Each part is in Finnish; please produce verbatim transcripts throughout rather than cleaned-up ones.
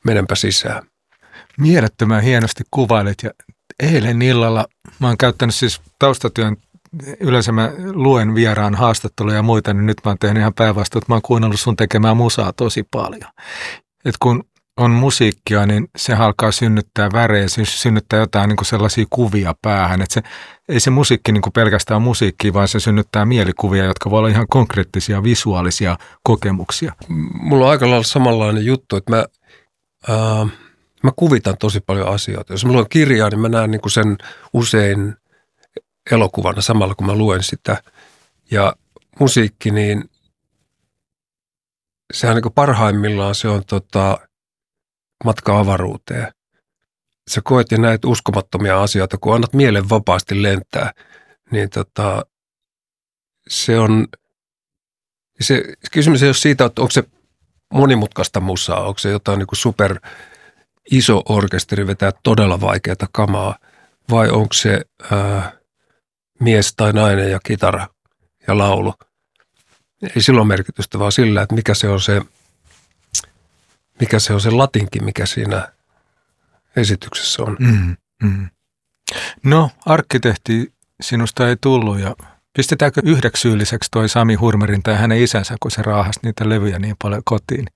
menenpä sisään. Mielettömän hienosti kuvailet ja eilen illalla mä oon käyttänyt siis taustatyön, yleensä mä luen vieraan haastatteluja ja muita, niin nyt mä oon tehnyt ihan päinvastoin, että mä oon kuunnellut sun tekemään musaa tosi paljon. Et kun on musiikkia, niin se alkaa synnyttää värejä, se synnyttää jotain niin kuin sellaisia kuvia päähän. Et se, ei se musiikki niin kuin pelkästään musiikkia, vaan se synnyttää mielikuvia, jotka voi olla ihan konkreettisia visuaalisia kokemuksia. Mulla on aika lailla samanlainen juttu, että mä, ää, mä kuvitan tosi paljon asioita. Jos mä luen kirjaa, niin mä näen niin kuin sen usein elokuvana samalla, kun mä luen sitä. Ja musiikki, niin sehän niin kuin parhaimmillaan se on tota, matka avaruuteen. Sä koet ja näet uskomattomia asioita, kun annat mielen vapaasti lentää, niin tota, se on, se kysymys ei ole siitä, että onko se monimutkaista musaa, onko se jotain niin kuin super iso orkesteri vetää todella vaikeaa kamaa, vai onko se ää, mies tai nainen ja kitara ja laulu. Ei sillä ole merkitystä, vaan sillä, että mikä se on se, mikä se on se latinki, mikä siinä esityksessä on. Mm, mm. No, arkkitehti sinusta ei tullut ja pistetäänkö yhdeksi syylliseksi toi Sami Hurmerin tai hänen isänsä, kun se raahasi niitä levyjä niin paljon kotiin?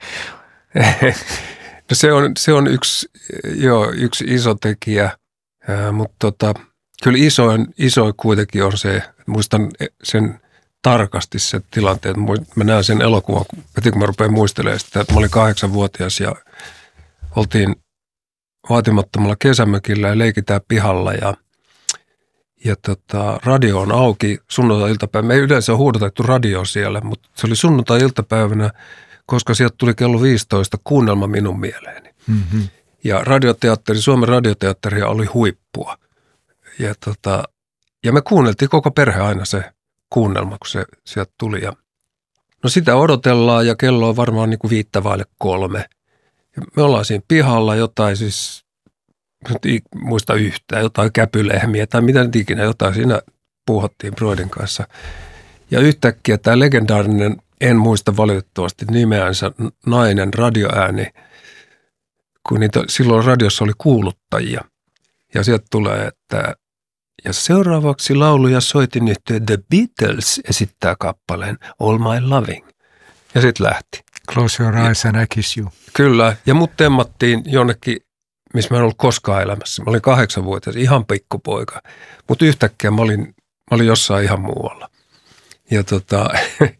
No se on, se on yksi, joo, yksi iso tekijä, ää, mutta tota, kyllä isoin, isoin kuitenkin on se, muistan sen tarkasti se tilanteet. Mä näen sen elokuvan, heti kun mä rupean muistelemaan sitä, että mä olin kahdeksanvuotias ja oltiin vaatimattomalla kesämökillä ja leikitään pihalla ja, ja tota, radio on auki sunnuntai-iltapäivänä. Me ei yleensä ole huudotettu radio siellä, mutta se oli sunnuntai-iltapäivänä, koska sieltä tuli kello viisitoista kuunnelma minun mieleeni. Mm-hmm. Ja radioteatteri, Suomen radioteatteria oli huippua. Ja, tota, ja me kuunneltiin koko perhe aina se kuunnelma, kun se sieltä tuli. Ja, no sitä odotellaan ja kello on varmaan niin kuin viittä vaille kolme. Ja me ollaan siinä pihalla jotain siis, nyt muista yhtään, jotain käpylehmiä tai mitä nyt ikinä, jotain siinä puuhattiin Broidin kanssa. Ja yhtäkkiä tämä legendaarinen, en muista valitettavasti nimeänsä, nainen radioääni, kun niitä, silloin radiossa oli kuuluttajia. Ja sieltä tulee, että ja seuraavaksi lauluja soitin yhteen The Beatles esittää kappaleen All My Loving. Ja sitten lähti. Close your eyes and I kiss you. Kyllä. Ja mut temmattiin jonnekin, missä mä en ollut koskaan elämässä. Mä olin kahdeksanvuotias, ihan pikkupoika. Mutta yhtäkkiä mä olin, mä olin jossain ihan muualla. Ja tota,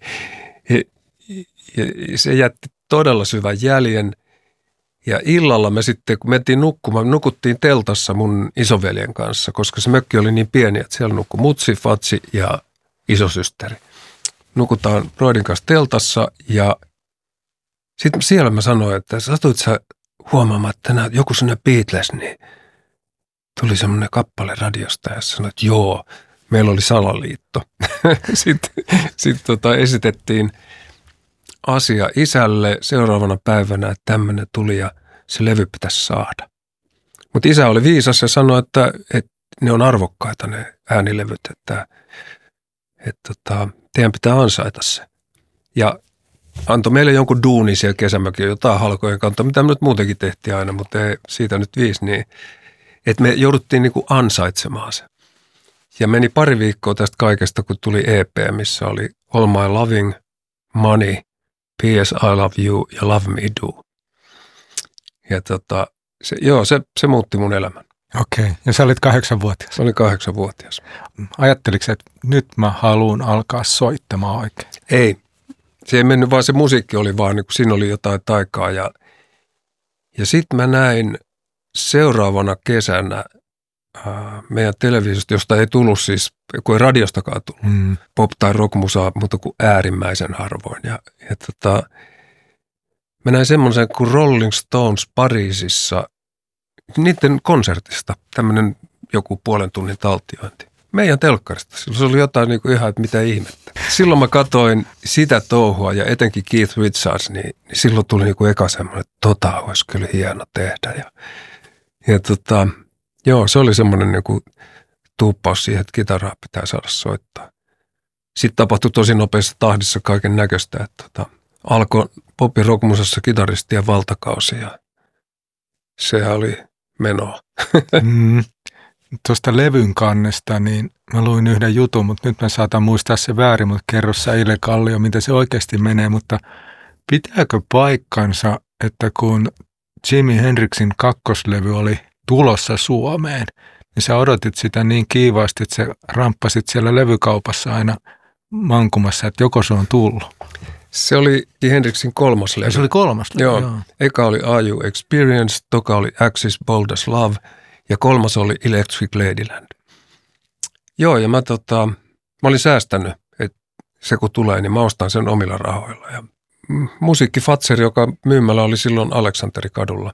ja se jätti todella syvän jäljen. Ja illalla me sitten, kun mentiin nukkumaan, me nukuttiin teltassa mun isoveljen kanssa, koska se mökki oli niin pieni, että siellä nukkui mutsi, fatsi ja isosysteri. Nukutaan Broidin kanssa teltassa ja sitten siellä mä sanoin, että satuit sä huomaamaan, että tänään joku sellainen Beatles, niin tuli semmoinen kappale radiosta ja sanoin, että joo, meillä oli salaliitto. sitten sitten tota esitettiin asia isälle seuraavana päivänä, että tämmöinen tuli ja se levy pitäisi saada. Mutta isä oli viisas ja sanoi, että, että ne on arvokkaita ne äänilevyt, että, että, että teidän pitää ansaita se. Ja antoi meille jonkun duuni siellä kesämökin, jotain halkojen kantaa, mitä me nyt muutenkin tehtiin aina, mutta ei siitä nyt viisi, niin että me jouduttiin niinku ansaitsemaan se. Ja meni pari viikkoa tästä kaikesta, kun tuli E P, missä oli All My Loving, Money, P S I Love You ja Love Me Do. Ja tota, se, joo, se, se muutti mun elämän. Okei, ja sä olit kahdeksanvuotias. Se oli kahdeksanvuotias. Ajatteliko, että nyt mä haluan alkaa soittamaan oikein? Ei, se ei mennyt, vaan se musiikki oli vaan, niin kuin siinä oli jotain taikaa. Ja, ja sitten mä näin seuraavana kesänä ää, meidän televisiosta, josta ei tullut siis, kun ei radiostakaan tullut, mm. pop- tai rockmusaa, mutta kuin äärimmäisen harvoin. Ja, ja tota, mä näin semmoisen kuin Rolling Stones Pariisissa, niiden konsertista, tämmöinen joku puolen tunnin taltiointi. Meidän telkkarista. Silloin se oli jotain niin kuin ihan, että mitä ihmettä. Silloin mä katoin sitä touhua ja etenkin Keith Richards, niin, niin silloin tuli niin kuin eka semmoinen, että tota olisi kyllä hieno tehdä. Ja, ja tota, joo, se oli semmoinen niin kuin tuuppaus siihen, että kitaraa pitää saada soittaa. Sitten tapahtui tosi nopeassa tahdissa kaiken näköistä, että tota, alkoi popin rockmusassa kitaristien valtakausi ja sehän oli menoa. Mm. Tuosta levyn kannesta, niin mä luin yhden jutun, mutta nyt mä saatan muistaa se väärin, mutta kerro sä Ile Kallio, miten se oikeasti menee, mutta pitääkö paikkansa, että kun Jimi Hendrixin kakkoslevy oli tulossa Suomeen, niin sä odotit sitä niin kiivaasti, että sä ramppasit siellä levykaupassa aina mankumassa, että joko se on tullut. Se oli Hendrixin kolmas levy. Ja se oli kolmas levy, joo. joo. Eka oli Are You Experienced, toka oli Axis Bold as Love ja kolmas oli Electric Ladyland. Joo, ja mä, tota, mä olin säästänyt, että se kun tulee, niin mä ostan sen omilla rahoilla. Ja musiikki Fatseri, joka myymällä oli silloin Aleksanterikadulla.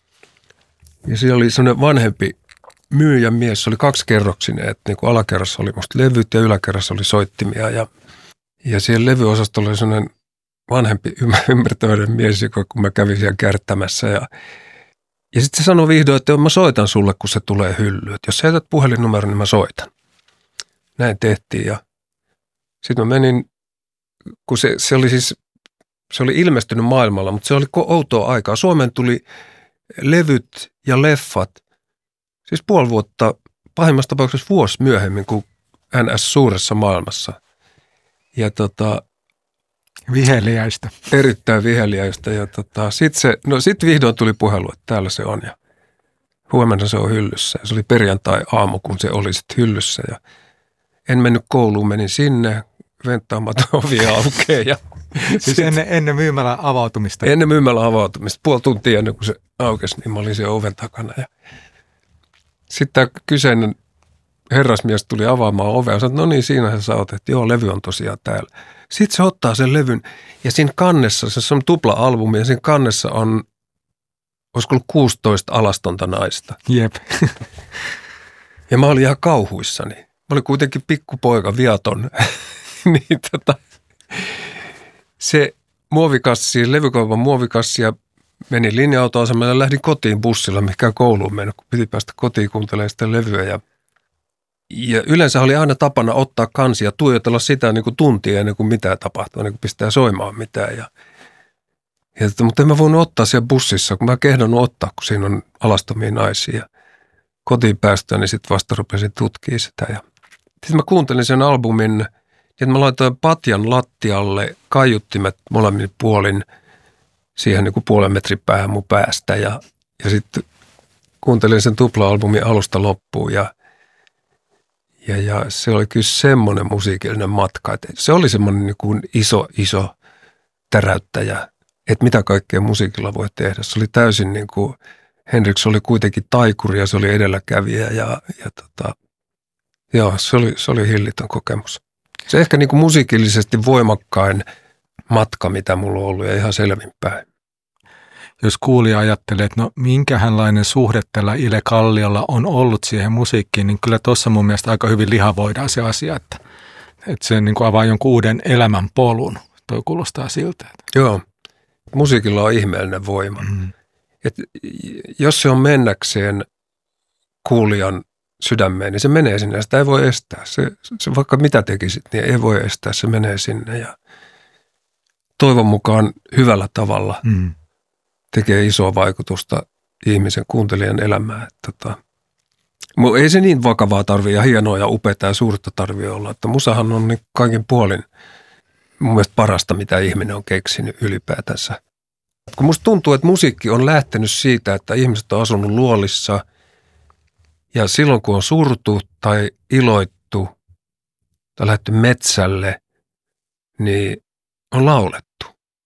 Ja siellä oli sellainen vanhempi myyjän mies, se oli kaksikerroksinen, että niin kuin alakerrassa oli musta levyt ja yläkerrassa oli soittimia. Ja, ja siellä levyosastolla oli sellainen vanhempi ymmärtäväinen mies, joka kun mä kävin siellä kärttämässä. Ja, ja sitten se sanoi vihdoin, että mä soitan sulle, kun se tulee hyllyyn. Että jos sä jätät puhelinnumero, niin mä soitan. Näin tehtiin ja sitten mä menin, kun se, se oli siis, se oli ilmestynyt maailmalla, mutta se oli outoa aikaa. Suomeen tuli levyt ja leffat, siis puoli vuotta, pahimmassa tapauksessa vuosi myöhemmin kuin N S-suuressa maailmassa. Ja tota, viheliäistä. Erittäin viheliäistä. Ja tota, sitten se, no sit vihdoin tuli puhelu, että täällä se on ja huomenna se on hyllyssä. Ja se oli perjantai-aamu, kun se oli sitten hyllyssä ja en mennyt kouluun, menin sinne, venttaamaton ovi aukeaa. Ja siis ennen, ennen myymälän avautumista? Ennen myymälän avautumista. Puoli tuntia ennen kuin se aukesi, niin mä olin siellä oven takana. Ja sitten tämä kyseinen herrasmies tuli avaamaan ovea ja sanoi, että no niin, siinähän sä oot, että joo, levy on tosiaan täällä. Sitten se ottaa sen levyn ja siinä kannessa, se on tupla-albumi ja siinä kannessa on, olisiko ollut kuusitoista alastonta naista. Jep. Ja mä olin ihan kauhuissani. Mä olin kuitenkin pikkupoika, viaton. niin tota, se muovikassi, levykaupan muovikassi ja menin linja-autoasemalle ja lähdin kotiin bussilla, mikä kouluun mennyt, kun piti päästä kotiin kuuntelemaan sitä levyä. Ja, ja yleensä oli aina tapana ottaa kansi ja tuijotella sitä niin kuin tuntia ennen kuin mitään tapahtuu, ennen kuin pistää soimaan mitään. Ja, ja, mutta en mä voinut ottaa siellä bussissa, kun mä en kehdannut ottaa, kun siinä on alastomia naisia. Ja kotiin päästyä, niin sitten vasta rupesin tutkimaan sitä. Ja sitten mä kuuntelin sen albumin, että mä laitoin patjan lattialle kaiuttimet molemmin puolin siihen niin kuin puolen metrin päähän mun päästä. Ja, ja sitten kuuntelin sen tupla-albumin alusta loppuun ja, ja, ja se oli kyllä semmoinen musiikillinen matka. Että se oli semmoinen niin kuin iso, iso täräyttäjä, että mitä kaikkea musiikilla voi tehdä. Se oli täysin niin kuin, Hendrix oli kuitenkin taikuri ja se oli edelläkävijä ja, ja tota, joo, se oli, se oli hillitön kokemus. Se ehkä niin kuin musiikillisesti voimakkain matka, mitä mulla on ollut ja ihan selvinpäin. Jos kuulija ajattelee, että no minkähänlainen suhde tällä Ile Kalliolla on ollut siihen musiikkiin, niin kyllä tuossa mun mielestä aika hyvin lihavoidaan se asia, että, että se niin kuin avaa jonkun uuden elämän polun. Toi kuulostaa siltä. Joo, musiikilla on ihmeellinen voima. Mm. Et jos se on mennäkseen kuulijan sydämeen, niin se menee sinne ja sitä ei voi estää. Se, se vaikka mitä tekisit, niin ei voi estää, se menee sinne ja toivon mukaan hyvällä tavalla mm. tekee isoa vaikutusta ihmisen kuuntelijan elämään. Tota, ei se niin vakavaa tarvitse ja hienoa ja upeaa ja suurta tarvitse olla, että musahan on niin kaikin puolin mun mielestä parasta, mitä ihminen on keksinyt ylipäätänsä. Kun musta tuntuu, että musiikki on lähtenyt siitä, että ihmiset on asunut luolissa ja silloin kun on surtu tai iloittu tai lähdetty metsälle, niin on laulettu.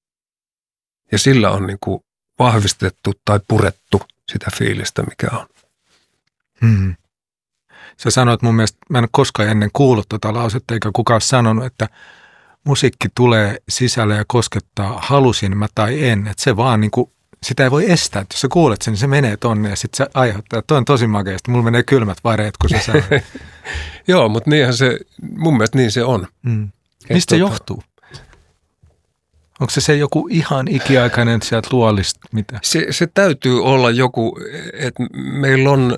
Ja sillä on niin kuin vahvistettu tai purettu sitä fiilistä, mikä on. Hmm. Sä sanoit mun mielestä, mä en ole koskaan ennen kuullut tuota lausetta, eikä kukaan sanonut, että musiikki tulee sisälle ja koskettaa, halusin mä tai en. Että se vaan niin kuin, sitä ei voi estää. Että jos sä kuulet sen, niin se menee tonne ja sitten se aiheuttaa. Toi on tosi makeasti. Mulla menee kylmät väreet, kun se sanoo. Joo, mutta niinhän se, mun mielestä niin se on. Mm. Mistä se tota, johtuu? Onko se se joku ihan ikiaikainen sieltä luolista? Mitä? Se, se täytyy olla joku, että meillä on,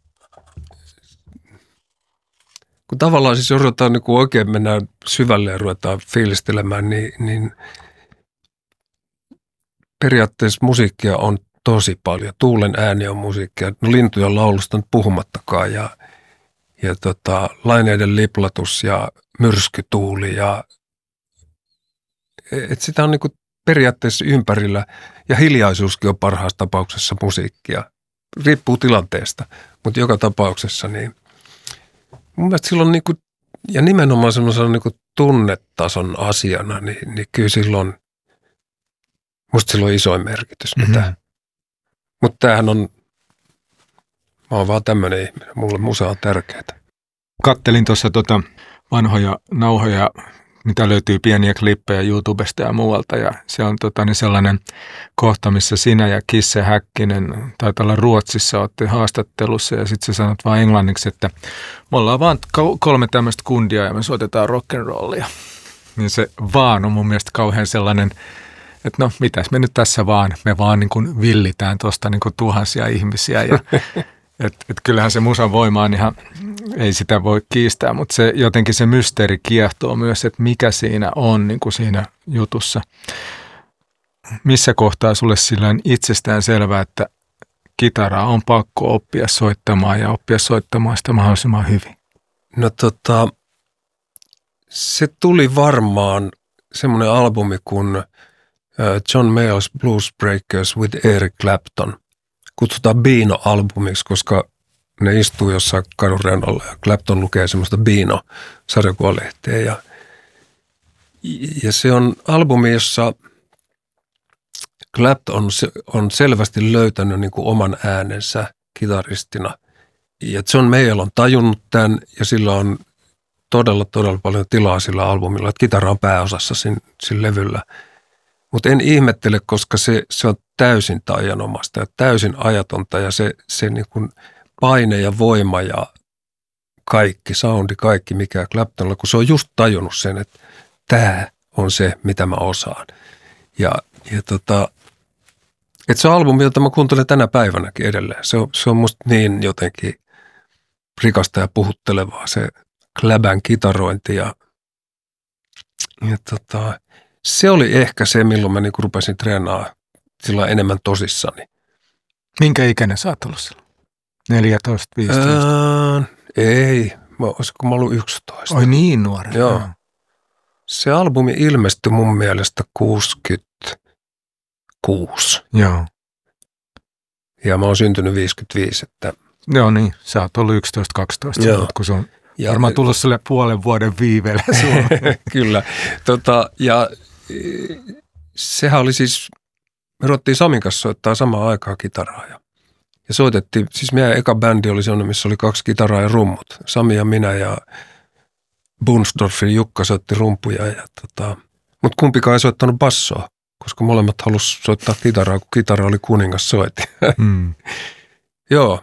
kun tavallaan siis jos ruvetaan niin oikein mennään syvälle ja ruvetaan fiilistelemään, niin, niin periaatteessa musiikkia on tosi paljon. Tuulen ääni on musiikkia, no lintujen laulusta nyt puhumattakaan ja, ja tota, laineiden liplatus ja myrskytuuli ja et sitä on niinku periaatteessa ympärillä ja hiljaisuuskin on parhaassa tapauksessa musiikkia. Riippuu tilanteesta, mutta joka tapauksessa niin mun mielestä silloin niinku, ja nimenomaan semmoisena niinku tunnetason asiana, niin, niin kyllä silloin, musta silloin isoin merkitys. Mm-hmm. Mutta tämähän on, mä oon vaan tämmöinen ihminen, mulle musa on tärkeää. Kattelin tuossa tota vanhoja nauhoja, mitä löytyy pieniä klippejä YouTubesta ja muualta, ja se on tota, niin sellainen kohta, missä sinä ja Kisse Häkkinen, taitaa olla Ruotsissa, olette haastattelussa, ja sitten sä sanot vaan englanniksi, että me ollaan vaan kolme tämmöistä kundia, ja me soitetaan rock'n'rollia. Niin se vaan on mun mielestä kauhean sellainen, että no mitäs me nyt tässä vaan, me vaan niin kuin villitään tuosta niin kuin tuhansia ihmisiä, ja että et kyllähän se musan voima on ihan, ei sitä voi kiistää, mutta se jotenkin se mysteeri kiehtoo myös, että mikä siinä on niin kuin siinä jutussa. Missä kohtaa sulle sillään itsestään selvää, että kitaraa on pakko oppia soittamaan ja oppia soittamaan sitä mahdollisimman hyvin? No tota, se tuli varmaan semmoinen albumi kuin John Mayall's Blues Breakers with Eric Clapton. Kutsutaan Beano-albumiksi, koska ne istuu jossain kadun reunalla ja Clapton lukee semmoista Beano-sarjakuvalehtiä. Ja, ja se on albumi, jossa Clapton on, on selvästi löytänyt niin kuin oman äänensä kitaristina. Ja John Mayall on tajunnut tämän ja sillä on todella, todella paljon tilaa sillä albumilla, että kitara on pääosassa siinä, siinä levyllä. Mutta en ihmettele, koska se, se on täysin taianomasta ja täysin ajatonta ja se, se niin kuin paine ja voima ja kaikki, soundi, kaikki mikä Claptonilla, kun se on just tajunnut sen, että tämä on se, mitä mä osaan. Ja, ja tota, että se on albumi, jota mä kuuntelen tänä päivänäkin edelleen. Se on, se on musta niin jotenkin rikasta ja puhuttelevaa se Clabän kitarointi ja, ja tota, se oli ehkä se, milloin mä niinku rupesin treenaamaan sillä enemmän tosissani. Minkä ikäinen sä oot ollut silloin? neljätoista, viisitoista? Öö, ei, mä, olisiko mä ollut yksitoista. Oi niin nuori. Joo. No. Se albumi ilmestyi mun mielestä kuusikymmentäkuusi. Joo. Ja mä oon syntynyt viisikymmentäviisi, että... Joo niin, sä oot ollut yksitoista kaksitoista, Joo. kun se on ja, varmaan tullut sille puolen vuoden viiveellä sulle. Kyllä. Tota, ja sehän oli siis, me ruvettiin Samin kanssa soittaa samaan aikaan kitaraa. Ja, ja soitettiin, siis meidän eka bändi oli sellainen, missä oli kaksi kitaraa ja rummut. Sami ja minä ja Bunsdorfin Jukka soitti rumpuja. Ja tota, mutta kumpikaan ei soittanut bassoa, koska molemmat halusi soittaa kitaraa, kun kitara oli kuningas soitti. Mm. Joo,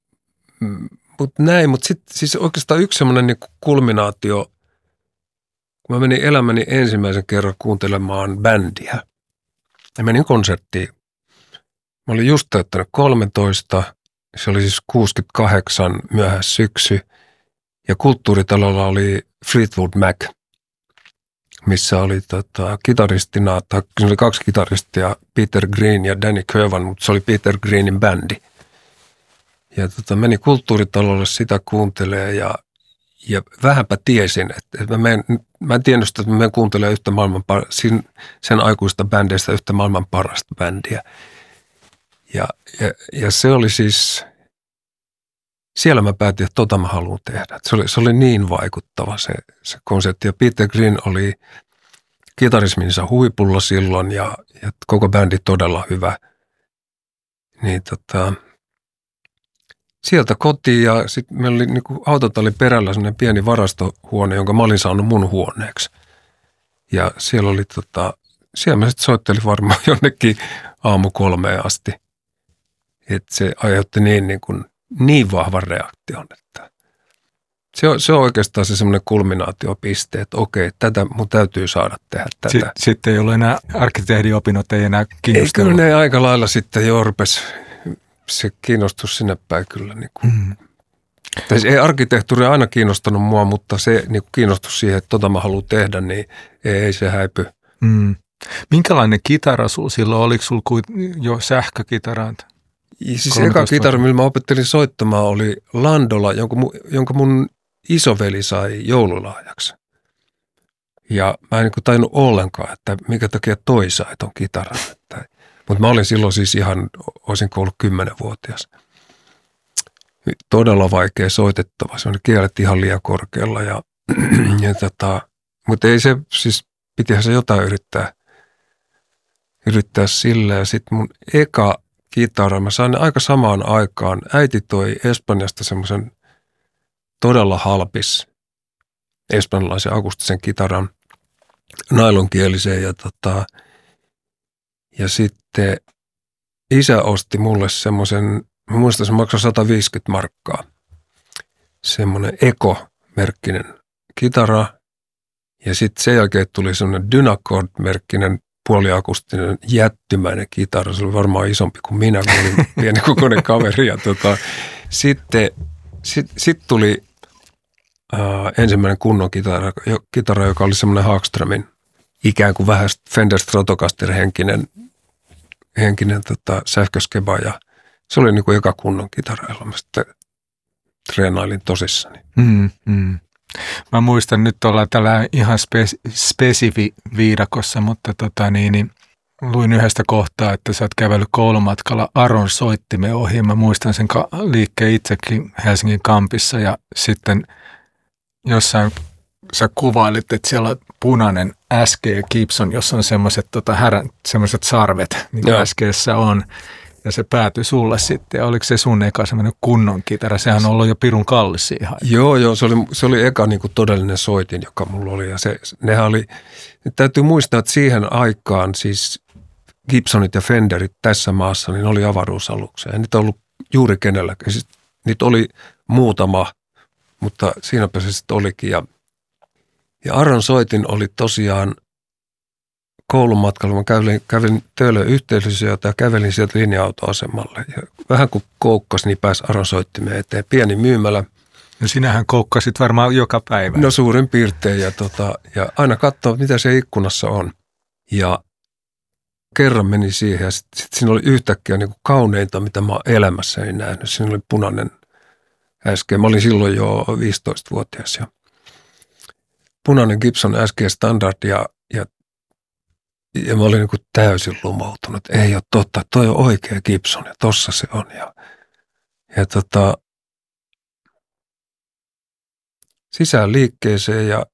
mutta näin, mutta sitten siis oikeastaan yksi semmoinen niinku kulminaatio, kun mä menin elämäni ensimmäisen kerran kuuntelemaan bändiä. Ja menin konserttiin. Mä olin just täyttänyt kolmetoista, se oli siis kuusikymmentäkahdeksan myöhäis syksy. Ja Kulttuuritalolla oli Fleetwood Mac, missä oli tota, kitaristina, tai se oli kaksi kitaristia, Peter Green ja Danny Kirwan, mutta se oli Peter Greenin bändi. Ja tota, menin Kulttuuritalolle sitä kuuntelemaan ja Ja vähänpä tiesin, että mä, menen, mä en tiennyt sitä, että mä menen kuuntelemaan yhtä maailman, sen, sen aikuista bändeistä yhtä maailman parasta bändiä. Ja, ja, ja se oli siis, siellä mä päätin, että tota mä haluan tehdä. Se oli, se oli niin vaikuttava se, se konsepti. Ja Peter Green oli kitarisminsa huipulla silloin ja, ja koko bändi todella hyvä. Niin tota... Sieltä kotiin ja sitten meillä oli niinku autotallin perällä sellainen pieni varastohuone, jonka mä olin saanut mun huoneeksi. Ja siellä oli tota, siellä mä sitten soittelin varmaan jonnekin aamu kolmeen asti. Että se aiheutti niin, niin, kuin, niin vahvan reaktion, että se on, se on oikeastaan se semmoinen kulminaatiopiste, että okei, tätä mun täytyy saada tehdä tätä. Sitten, sitten ei ole enää arkkitehdiopinnot, ei enää kiinnostunut. Ei, kyllä ne aika lailla sitten jo rupesi. Se kiinnostus sinne päin kyllä. Niin kuin. Mm. Tai ei arkkitehtuuri aina kiinnostanut mua, mutta se niin kuin kiinnostus siihen, että tota mä haluan tehdä, niin ei, ei se häipy. Mm. Minkälainen kitara sulla silloin? Oliko sulla jo sähkökitaraa? Siis eka kitara, millä mä opettelin soittamaan, oli Landola, jonka mun, jonka mun isoveli sai joululahjaksi. Ja mä en niin kuin tainnut ollenkaan, että minkä takia toi sai ton kitaran. Mutta mä olin silloin siis ihan, olisinko ollut kymmenvuotias. Todella vaikea soitettava. Se on kielet ihan liian korkealla. Ja, ja tota, mutta ei se, siis pitihän se jotain yrittää, yrittää sillä. Ja sitten mun eka kitara, mä sain aika samaan aikaan. Äiti toi Espanjasta semmoisen todella halpis espanjalaisen akustisen kitaran, nailonkieliseen. Ja, tota, ja sitten isä osti mulle semmoisen, mä muistan, se maksoi sata viisikymmentä markkaa. Semmoinen Eko-merkkinen kitara. Ja sitten sen jälkeen tuli semmoinen Dynacord-merkkinen puoliakustinen jättimäinen kitara. Se oli varmaan isompi kuin minä, kun olin pieni kokoinen kaveri. Ja tota, sitten sit, sit tuli äh, ensimmäinen kunnon kitara, jo, kitara, joka oli semmoinen Hagströmin ikään kuin vähän Fender Stratocaster-henkinen henkinen tota, sähköskeba. Ja se oli niin kuin eka kunnon kitara, jolla mä sitten treenailin tosissani. Mm, mm. Mä muistan, nyt ollaan tällä ihan spe- spesifi viidakossa, mutta tota niin, niin, luin yhdestä kohtaa, että sä oot kävellyt koulumatkalla Aron soittimen ohi. Mä muistan sen ka- liikkeen itsekin Helsingin kampissa ja sitten jossain sä kuvailit, että siellä on punainen S G Gibson, jossa on semmoiset tota, härän, semmoiset sarvet, niin kuin S G:ssä on. Ja se päätyi sulle sitten. Ja oliko se sun eka semmoinen kunnon kitara? Sehän on ollut jo pirun kallis siihen aikaan. Joo, joo. Se oli, se oli eka niin kuin todellinen soitin, joka mulla oli. Ja se, nehän oli, täytyy muistaa, että siihen aikaan siis Gibsonit ja Fenderit tässä maassa, niin oli avaruusaluksia. Ja niitä on ollut juuri kenelläkin. Siis, niitä oli muutama, mutta siinäpä se sitten olikin. Ja, ja Aron soitin oli tosiaan koulumatkalla. Mä kävelin, kävelin Töölön yhteisössä ja kävelin sieltä linja-autoasemalle. Ja vähän kun koukkas, niin pääsi Aron soittimeen eteen. Pieni myymälä. Ja sinähän koukkasit varmaan joka päivä. No suurin piirtein. Ja, tota, ja aina katsoa, mitä se ikkunassa on. Ja kerran meni siihen ja sitten sit siinä oli yhtäkkiä niin kuin kauneinta, mitä mä oon elämässäni nähnyt. Siinä oli punainen äsken. Mä olin silloin jo viisitoistavuotias. Ja punainen Gibson S G Standard ja, ja Ja mä olin niin kuin täysin lumoutunut. Ei ole totta, toi on oikea Gibson ja tossa se on. Ja, ja tota, sisään liikkeeseen ja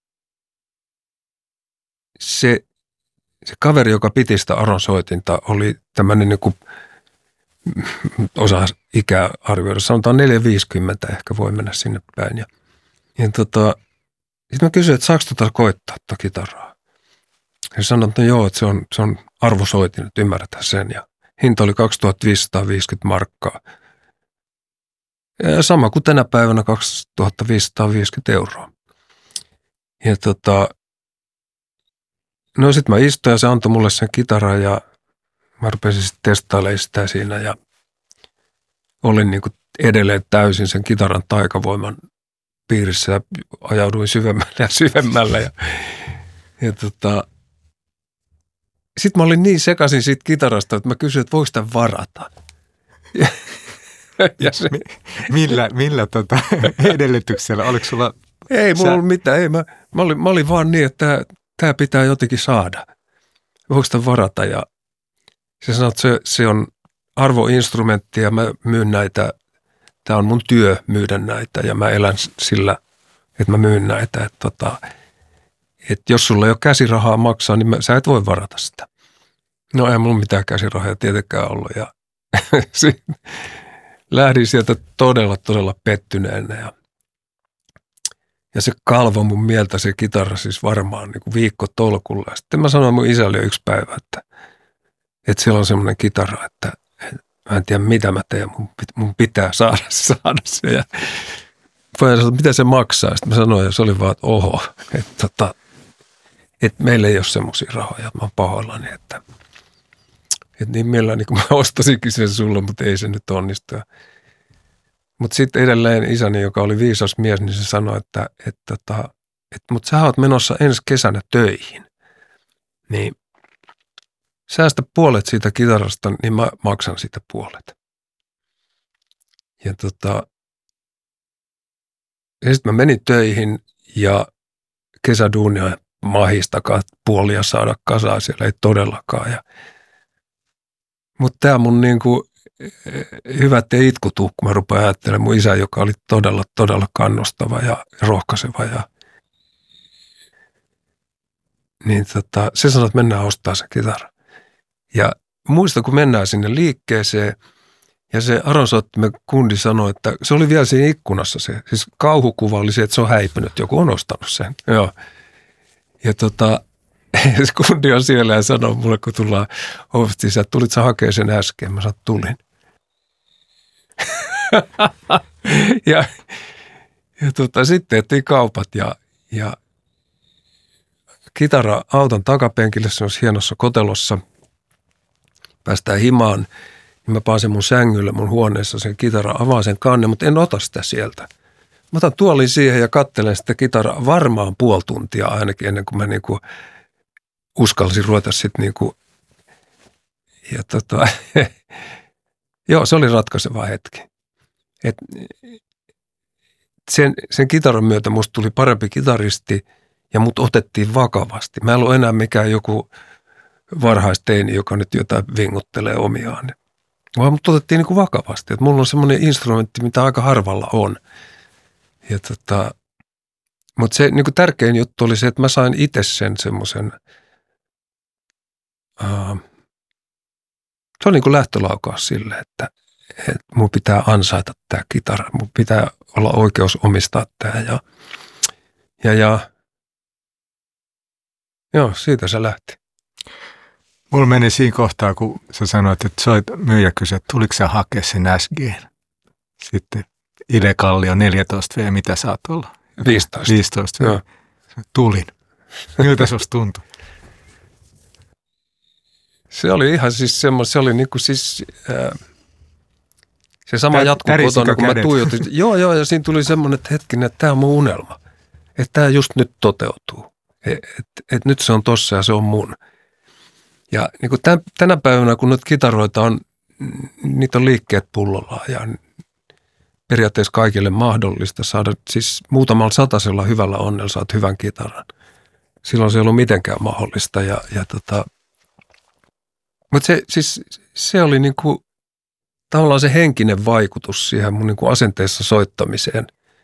se, se kaveri, joka piti sitä Aron soitinta, oli tämmöinen niin kuin, osaa ikää arvioida, sanotaan neljä viisikymmentä ehkä voi mennä sinne päin. Ja, ja tota, sitten mä kysyin, että saako tota koittaa tota kitaraa? Ja sanoin, että no joo, että se on, se on arvosoitin, että ymmärretään sen. Ja hinta oli kaksituhattaviisisataaviisikymmentä markkaa. Ja sama kuin tänä päivänä kaksituhattaviisisataaviisikymmentä euroa. Ja tota, no sit mä istuin ja se antoi mulle sen kitaran ja mä rupesin sitten testailemaan sitä siinä ja olin niin kuin edelleen täysin sen kitaran taikavoiman piirissä ja ajauduin syvemmälle ja syvemmälle. Ja, ja tota, sitten mä olin niin sekaisin siitä kitarasta, että mä kysyin, että voiko sitä varata. Ja, ja se, millä millä tota, edellytyksellä? Oliko sulla... Ei mulla ollut mitään. Ei, mä, mä, olin, mä olin vaan niin, että tämä pitää jotenkin saada. Voiko sitä varata? Ja se sanoi, että se, se on arvoinstrumentti ja mä myyn näitä. Tämä on mun työ myydä näitä ja mä elän sillä, että mä myyn näitä. Että tota, että jos sulla ei ole käsirahaa maksaa, niin mä, sä et voi varata sitä. No ei mulla mitään käsirahaa tietenkään ollut. Ja lähdin sieltä todella, todella pettyneenä. Ja, ja se kalvoi mun mieltä se kitara siis varmaan niin kuin viikko tolkulla. Ja sitten mä sanoin mun isälle jo yksi päivä, että, että siellä on semmoinen kitara, että mä en tiedä mitä mä teen, mun, mun pitää saada, saada se. Ja voin sanoa, mitä se maksaa. Sitten mä sanoin, ja se oli vaan, että oho, että, tota, että meillä ei ole semmoisia rahoja, että mä oon pahoillani, että, että niin mielelläni kun mä ostasinkin sen sulle, mutta ei se nyt onnistu. Mutta sitten edelleen isäni, joka oli viisas mies, niin se sanoi, että, että, että, että mutta sä oot menossa ensi kesänä töihin. Niin säästä puolet siitä kitarasta, niin mä maksan siitä puolet. Ja tota, ja sitten mä menin töihin ja kesäduunia mahistakaan puolia saada kasaan, siellä ei todellakaan. Ja, mutta tämä mun niinku hyvät ei itku tuu, kun mä rupean ajattelemaan mun isä, joka oli todella, todella kannustava ja rohkaiseva. Ja, niin tota, se sanoi, että mennään ostaa se kitara. Ja muista, kun mennään sinne liikkeeseen, ja se aronsoittimen kundi sanoi, että se oli vielä siinä ikkunassa se. Siis kauhukuva oli se, että se on häipynyt, joku on ostanut sen. Joo. Ja tota, se kundi on siellä ja sanoo mulle, kun tullaan ovesta sisään, että tulit sä hakemaan sen äsken. Mä sanoin, että tulin. ja ja tota, sitten tehtiin kaupat ja, ja kitara auton takapenkille, se on hienossa kotelossa. Päästään himaan. Mä pääsen mun sängylle mun huoneessa sen kitara, avaan sen kannen, mutta en ota sitä sieltä. Mä otan tuolin siihen ja katselen sitä kitaraa varmaan puoli tuntia ainakin ennen kuin mä niinku uskalsin ruveta sitten niinku. Ja tota, joo, se oli ratkaiseva hetki. Et sen, sen kitaran myötä musta tuli parempi kitaristi ja mut otettiin vakavasti. Mä en ollut enää mikään joku varhaisteini, joka nyt jotain vinguttelee omiaan. Vaan mut otettiin niin kuin vakavasti, että mulla on semmoinen instrumentti, mitä aika harvalla on. Ja tota, mutta se niin kuin tärkein juttu oli se, että mä sain itse sen semmoisen, uh, se on niin kuin lähtölaukaus sille, että, että mun pitää ansaita tämä kitara, mun pitää olla oikeus omistaa tämä ja, ja, ja joo, siitä se lähti. Mulla meni siinä kohtaa, kun sä sanoit, että soit myyjä kysyi, että tuliko sä hakea sen S G:n? Sitten Ile Kallio neljätoista V, mitä saat olla? viisitoista. viisitoista V. Tulin. Miltä susta tuntui? Se oli ihan siis semmoinen, se oli niinku siis, ää, se sama jatkuu kotona, kun mä tuijotin. Joo, joo, ja siinä tuli semmoinen, että hetkinen, että tämä on mun unelma. Että tämä just nyt toteutuu. Että et, et nyt se on tossa ja se on mun. Ja niin kuin tämän, tänä päivänä, kun nyt kitaroita on, niitä on liikkeet pullolla ja periaatteessa kaikille mahdollista saada, siis muutamalla satasella hyvällä onnella saat hyvän kitaran. Silloin se ei ollut mitenkään mahdollista. Ja, ja tota, mutta se, siis, se oli niin kuin, tavallaan se henkinen vaikutus siihen mun niin kuin asenteessa soittamiseen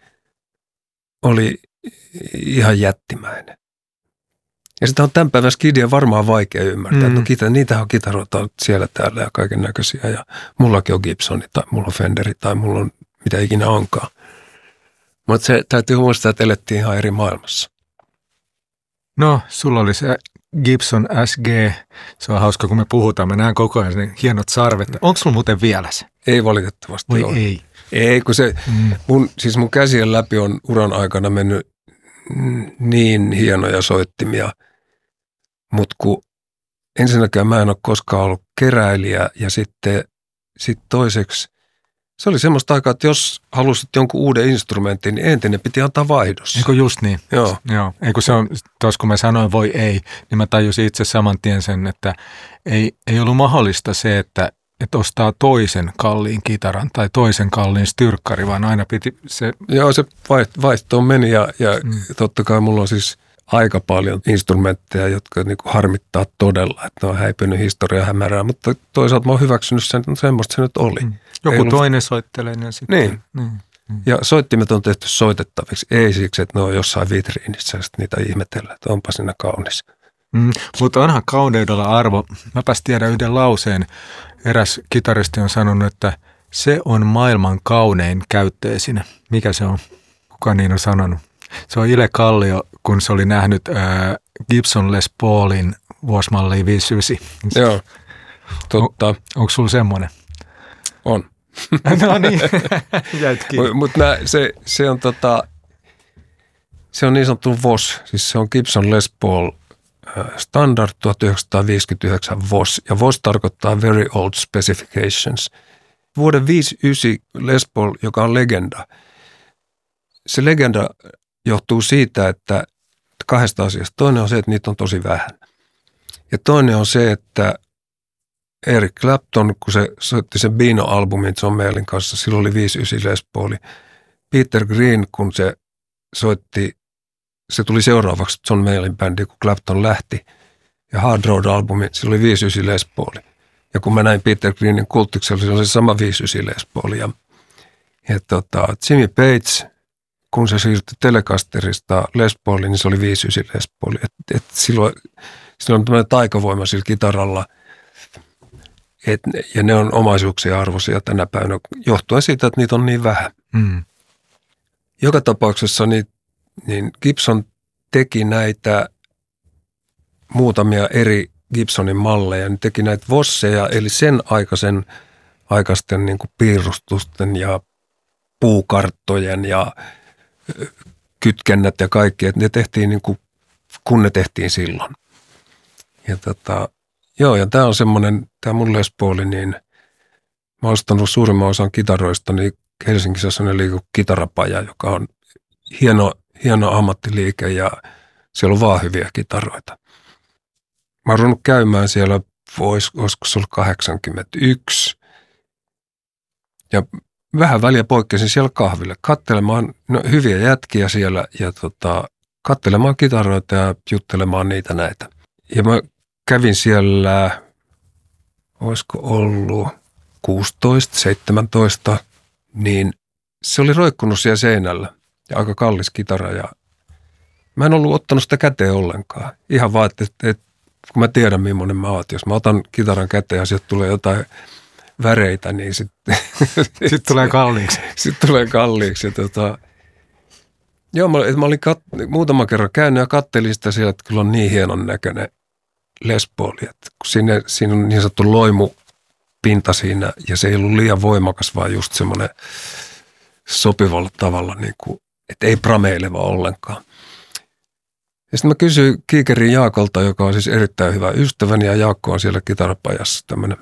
oli ihan jättimäinen. Ja sitä on tämän päivän skidia varmaan vaikea ymmärtää. Mm. No, kita, niitähän on kitaroita siellä täällä ja kaiken näköisiä. Ja mullakin on Gibsoni tai mulla on Fenderi tai mulla on mitä ikinä onkaan. Mutta se täytyy muistaa, että elettiin ihan eri maailmassa. No, sulla oli se Gibson S G. Se on hauska, kun me puhutaan. Mä näen koko ajan ne hienot sarvet. Onko sulla muuten vielä se? Ei valitettavasti Voi ole. ei. Ei, kun se, mm. mun, siis mun käsien läpi on uran aikana mennyt niin hienoja soittimia. Mutta kun ensinnäkään mä en ole koskaan ollut keräilijä ja sitten sit toiseksi se oli semmoista aikaa, että jos halusit jonkun uuden instrumentin, niin entinen piti antaa vaihdossa. Eikö just niin? Joo. Joo. Eikö se on, tuossa kun mä sanoin voi ei, niin mä tajusin itse saman tien sen, että ei, ei ollut mahdollista se, että, että ostaa toisen kalliin kitaran tai toisen kalliin styrkkari, vaan aina piti se... Joo, se vaihtoon meni ja, ja mm. totta kai mulla on siis aika paljon instrumentteja, jotka niin kuin harmittaa todella, että ne on häipynyt historia hämärää, mutta toisaalta mä oon hyväksynyt sen, että semmoista se nyt oli. Mm. Joku ollut... toinen soittelee ne sitten. Niin. Mm. Mm. Ja soittimet on tehty soitettaviksi, ei siksi, että ne on jossain vitriinissä ja sitten niitä ihmetellä, että onpa siinä kaunis. Mm. Mutta onhan kauneudella arvo. Mäpäs tiedän yhden lauseen. Eräs kitaristi on sanonut, että se on maailman kaunein käyttöesine. Mikä se on? Kuka niin on sanonut? Se on Ile Kallio, kun se oli nähnyt ää, Gibson Les Paulin vuosimallia viisikymmentäyhdeksän. Joo, totta. On, onko sulla semmoinen? On. No niin, jäit kiinni. Mutta se, se on tota, se on niin sanottu V O S, siis se on Gibson Les Paul Standard tuhatyhdeksänsataaviisikymmentäyhdeksän V O S, ja V O S tarkoittaa Very Old Specifications. Vuoden viisikymmentäyhdeksän Les Paul, joka on legenda. Se legenda johtuu siitä, että kahdesta asiasta. Toinen on se, että niitä on tosi vähän. Ja toinen on se, että Eric Clapton, kun se soitti sen Beano-albumin John Mayallin kanssa, silloin oli viisi ysi Les Pauli. Peter Green, kun se soitti, se tuli seuraavaksi John Mayallin bändi, kun Clapton lähti. Ja Hard Road-albumi, sillä oli viisi ysi Les Pauli. Ja kun mä näin Peter Greenin Kultiksella, se oli sama viisi ysi Les Pauli. Ja, ja tota, Jimmy Page, kun se siirtyi Telecasterista Les Pauliin, niin se oli viisi ysi Les Pauli. Et, et silloin, silloin on tämmöinen taikavoima sillä kitaralla. Et, ja ne on omaisuuksia arvoisia tänä päivänä, johtuen siitä, että niitä on niin vähän. Mm. Joka tapauksessa niin, niin Gibson teki näitä muutamia eri Gibsonin malleja. Ne teki näitä Vosseja, eli sen aikaisen, aikaisten niin kuin piirustusten ja puukarttojen ja kytkennät ja kaikki. Että ne tehtiin niin kuin, kun ne tehtiin silloin. Ja tota, joo, ja tämä on semmoinen, tämä mun Les Pauli, niin mä oon ostanut suurimman osan kitaroista, niin Helsingissä on sellainen liiku kitarapaja, joka on hieno, hieno ammattiliike ja siellä on vaan hyviä kitaroita. Mä oon ruvennut käymään siellä, vois, olisiko se ollut kahdeksankymmentäyksi, ja vähän väliä poikkesin siellä kahville, katselemaan no, hyviä jätkiä siellä ja tota, katselemaan kitaroita ja juttelemaan niitä näitä. Ja mä kävin siellä, olisiko ollut kuusitoista, seitsemäntoista, niin se oli roikkunut siellä seinällä ja aika kallis kitara ja mä en ollut ottanut sitä käteen ollenkaan. Ihan vaan, että, että kun mä tiedän millainen mä oot, jos mä otan kitaran käteen ja sieltä tulee jotain väreitä, niin sitten sit tulee kalliiksi. Sitten tulee kalliiksi. Ja tota, joo, mä, mä olin kat, muutaman kerran käynyt ja kattelin sitä siellä, että kyllä on niin hienon näköinen Les Pauli, että kun siinä, siinä on niin sanottu loimupinta siinä ja se ei ollut liian voimakas, vaan just semmoinen sopivalla tavalla, niin kuin, että ei prameileva ollenkaan. Ja sitten mä kysyin Kiikerin Jaakolta, joka on siis erittäin hyvä ystäväni, ja Jaakko on siellä kitarapajassa tämmöinen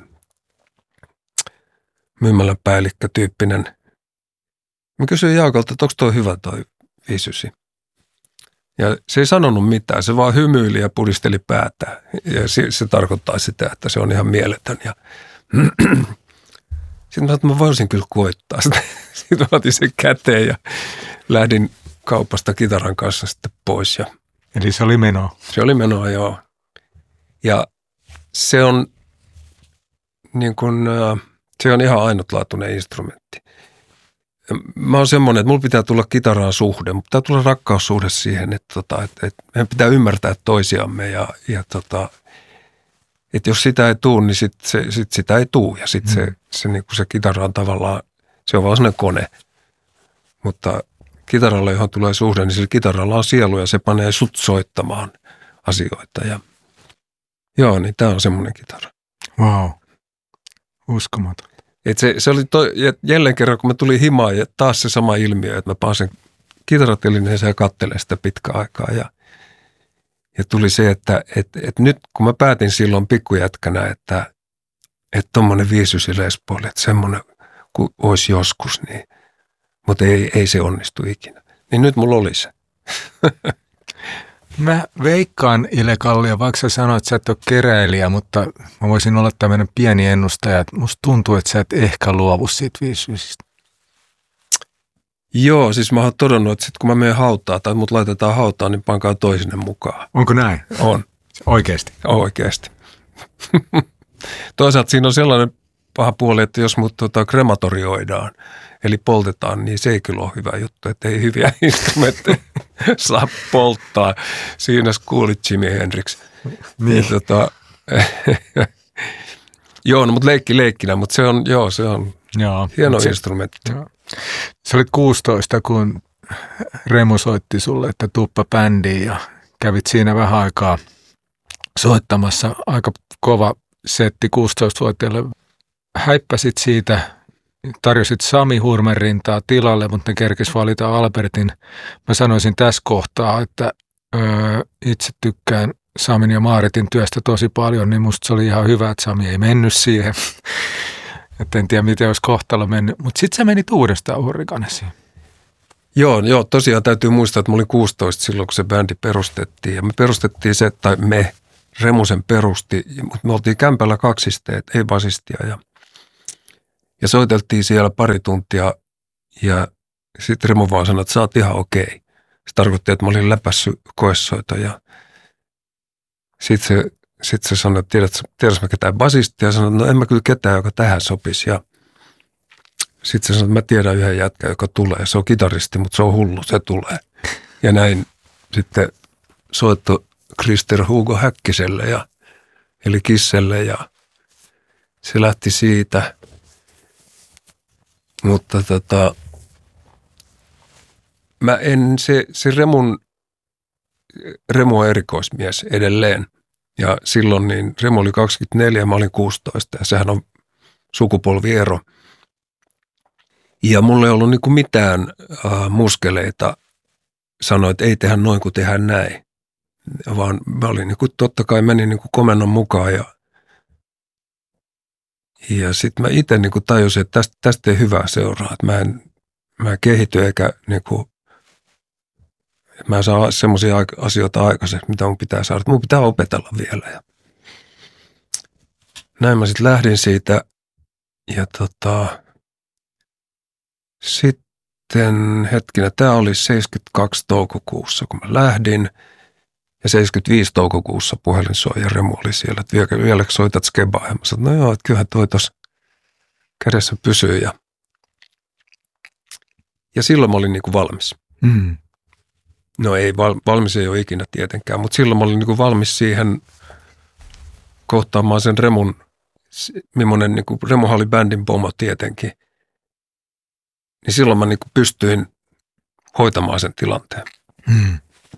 myymälän päällikkä-tyyppinen. Mä kysyin Jaakolta, että onko toi hyvä toi viisi ysi. Ja se ei sanonut mitään, se vaan hymyili ja pudisteli päätä. Ja se, se tarkoittaa sitä, että se on ihan mieletön. Ja sitten mä sanoin, että mä voisin kyllä koittaa sitä. Sitten otin sen käteen ja lähdin kaupasta kitaran kanssa sitten pois. Ja eli se oli menoa. Se oli menoa, joo. Ja se on, niin kun, se on ihan ainutlaatuinen instrumentti. Mä oon semmoinen, että mulla pitää tulla kitaraan suhde, mutta pitää tulla rakkaussuhde siihen, että, tota, että, että meidän pitää ymmärtää toisiamme ja, ja tota, että jos sitä ei tule, niin sit, se, sit sitä ei tule ja sitten mm. se, se, niin se kitara on tavallaan, se on vaan sellainen kone, mutta kitaralla, johon tulee suhde, niin sillä kitaralla on sielu ja se panee sut soittamaan asioita. Ja joo, niin tää on semmoinen kitara. Wow, uskomaton. Et se, se oli toi, jälleen kerran, kun mä tulin himaan ja taas se sama ilmiö, että mä paan sen kitaratelineeseen ja katselen sitä pitkän aikaa. Ja, ja tuli se, että et, et nyt kun mä päätin silloin pikkujätkänä, että että tommonen viisi ysi Les Pauli, että semmoinen kuin olisi joskus, niin mutta ei, ei se onnistu ikinä. Niin nyt mulla oli se. Mä veikkaan, Ile Kallio, vaikka sä sanoit, että sä et ole keräilijä, mutta mä voisin olla tämmöinen pieni ennustaja, että musta tuntuu, että sä et ehkä luovu siitä viisi ysistä. Joo, siis mä oon todennut, että sit kun mä menen hautaan tai mut laitetaan hautaan, niin pankaa toisinen mukaan. Onko näin? On. Oikeasti? Oikeasti. Toisaalta siinä on sellainen paha puoli, että jos mut tota krematorioidaan, eli poltetaan, niin se ei kyllä ole hyvä juttu, että ei hyviä instrumentteja saa polttaa. Siinä kuulit Jimi Hendrix. Niin. Tota, joo, no, mutta leikki leikkinä, mutta se on, joo, se on joo, hieno se, instrumentti. Joo. Sä olit kuusitoista, kun Remu soitti sulle, että tuppa bändiin ja kävit siinä vähän aikaa soittamassa. Aika kova setti kuusitoistavuotiaille. Häippäsit siitä, tarjosit Sami Hurmerintaa tilalle, mutta ne kerkis valita Albertin. Mä sanoisin tässä kohtaa, että öö, itse tykkään Samin ja Maaritin työstä tosi paljon, niin musta se oli ihan hyvä, että Sami ei mennyt siihen. Että en tiedä, miten olisi kohtalo mennyt. Mutta sitten sä menit uudestaan Hurrikanesiin. Joo, joo, tosiaan täytyy muistaa, että mä olin kuusitoista silloin, kun se bändi perustettiin. Ja me perustettiin se, tai me, Remusen perusti, mutta me oltiin kämpällä kaksisteet, ei basistia. Ja, ja soiteltiin siellä pari tuntia ja sitten Remu vaan sanoi, että sä oot ihan okei. Se tarkoitti, että mä olin läpässyt koessoita ja sitten se, sit se sanoi, että tiedätkö, tiedätkö mä ketään basistia? Ja sanoi, että no en mä kyllä ketään, joka tähän sopisi. Ja sitten se sanoi, että mä tiedän yhden jätkän, joka tulee. Se on kitaristi, mutta se on hullu, se tulee. Ja näin sitten soitto Krister Hugo Häkkiselle, ja, eli Kisselle, ja se lähti siitä. Mutta tota, mä en, se, se Remun, Remu on erikoismies edelleen. Ja silloin niin Remu oli kaksikymmentäneljä ja mä olin kuusitoista, ja sehän on sukupolviero. Ja mulla ei ollut niinku mitään äh, muskeleita sanoa, että ei tehdä noin kuin tehdään näin. Vaan mä olin niinku, totta kai menin niinku komennon mukaan ja, ja sitten mä itse niinku tajusin, että tästä, tästä ei hyvää seuraa. Että mä en, mä en kehity eikä niinku, mä en saa semmoisia asioita aikaiseksi, mitä mun pitää saada. Mun pitää opetella vielä. Ja näin mä sitten lähdin siitä ja tota, sitten hetkinen, tämä oli seitsemänkymmentäkaksi toukokuussa, kun mä lähdin. Ja seitsemänkymmentäviisi toukokuussa puhelin soi ja Remu oli siellä, että vielä, vieläkö soitat skebaa? Ja mä sanoin, no joo, että kyllähän toi tuossa kädessä pysyy. Ja, ja silloin mä olin niin kuin valmis. Mm. No ei, val, valmis ei ole ikinä tietenkään, mutta silloin mä olin niin kuin valmis siihen kohtaamaan sen Remun, millainen niin kuin Remuhan oli bändin pomo tietenkin. Niin silloin mä niin kuin pystyin hoitamaan sen tilanteen. Mm.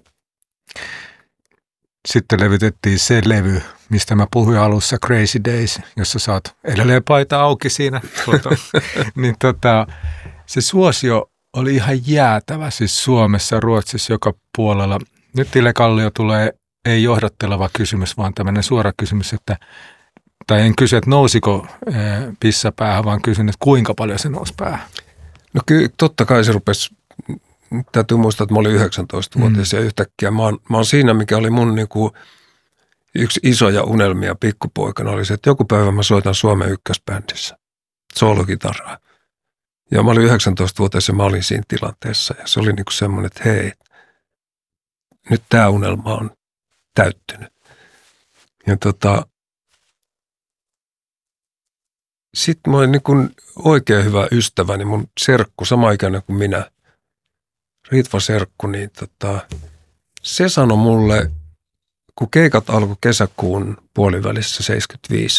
Sitten levytettiin se levy, mistä mä puhuin alussa, Crazy Days, jossa sä oot edelleen paita auki siinä. Tuota, niin tota, se suosio oli ihan jäätävä siis Suomessa, Ruotsissa, joka puolella. Nyt Ville Kallio tulee, ei johdatteleva kysymys, vaan tämmöinen suora kysymys, että, tai en kysy, että nousiko e, pissa päähän, vaan kysyn, että kuinka paljon se nousi päähän. No kyllä, totta kai se rupesi. Täytyy muistaa, että mä olin yhdeksäntoistavuotias mm. ja yhtäkkiä mä oon, mä oon siinä, mikä oli mun niinku yksi isoja unelmia pikkupoikana, oli se, että joku päivä mä soitan Suomen ykkösbändissä soolokitaraa. Ja mä olin yhdeksäntoistavuotias ja mä olin siinä tilanteessa ja se oli niinku semmoinen, että hei, nyt tää unelma on täyttynyt. Ja tota, sitten mä olin niinku oikein hyvä ystäväni, mun serkku, sama ikäinen kuin minä, Ritva serkku, niin tota, se sanoi mulle, kun keikat alkoi kesäkuun puolivälissä seitsemänkymmentäviisi.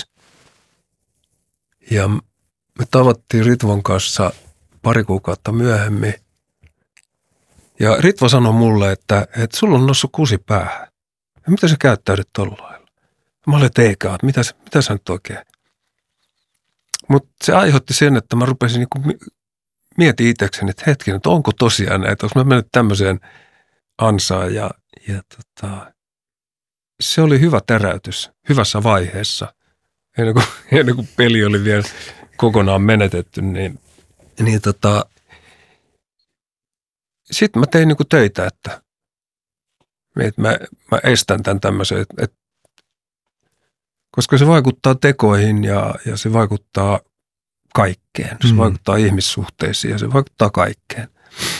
Ja me tavattiin Ritvan kanssa pari kuukautta myöhemmin. Ja Ritva sanoi mulle, että, että sulla on noussut kusi päähän. Ja mitä sä käyttäydyt tolla lailla? Mä olin, että eikä, että mitä, mitä sä nyt oikein? Mutta se aiheutti sen, että mä rupesin niinku mietin itsekseni, että hetken, että onko tosiaan näitä, onko mä mennyt tämmöiseen ansaan ja, ja tota, se oli hyvä täräytys hyvässä vaiheessa, ennen kuin, ennen kuin peli oli vielä kokonaan menetetty, niin, niin tota, sitten mä tein niin kuin töitä, että, että mä, mä estän tämän tämmöisen, että, että, koska se vaikuttaa tekoihin ja, ja se vaikuttaa kaikkeen. Se mm. vaikuttaa ihmissuhteisiin ja se vaikuttaa kaikkeen.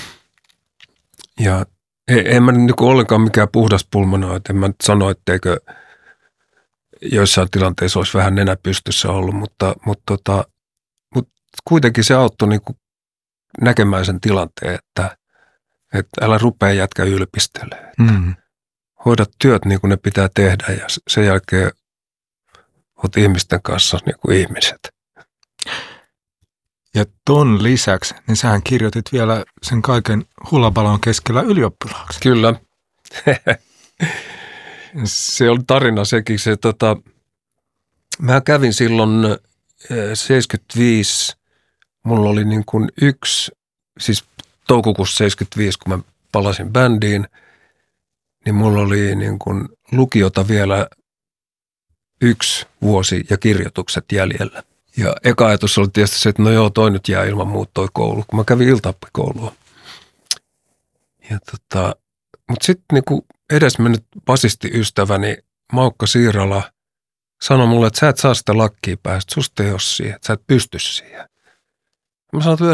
Ja en mä nyt ollenkaan mikään puhdas pulmonoid. En mä nyt sano, etteikö joissain tilanteissa olisi vähän nenä pystyssä ollut, mutta, mutta, tota, mutta kuitenkin se auttoi niin kuin näkemään sen tilanteen, että, että älä rupea jätkä ylpistelemään. Mm. Hoida työt niin kuin ne pitää tehdä ja sen jälkeen oot ihmisten kanssa niin kuin ihmiset. Ja ton lisäksi, niin sähän kirjoitit vielä sen kaiken hullabalon keskellä ylioppilaaksi. Kyllä. Se on tarina sekin. Se, tota, mä kävin silloin seitsemänkymmentäviisi, mulla oli niin kuin yksi, siis toukokuussa seitsemänkymmentäviisi, kun mä palasin bändiin, niin mulla oli niin kuin lukiota vielä yksi vuosi ja kirjoitukset jäljellä. Ja eka ajatus oli tietysti se, että no joo, toi nyt jää ilman muut toi koulu, kun mä kävin iltaoppikoulua. Ja tota, mutta sitten niinku edesmennyt basistiystäväni Maukka Siirala sanoi mulle, että sä et saa sitä lakkia päästä, susta ei ole siihen, että sä et pysty siihen. Mä sanoin, että